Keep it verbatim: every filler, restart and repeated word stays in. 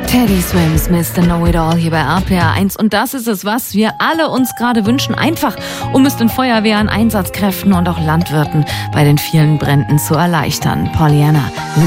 Teddy Swims, Mister Know-It-All hier bei R P R eins. Und das ist es, was wir alle uns gerade wünschen. Einfach, um es den Feuerwehren, Einsatzkräften und auch Landwirten bei den vielen Bränden zu erleichtern. Pollyanna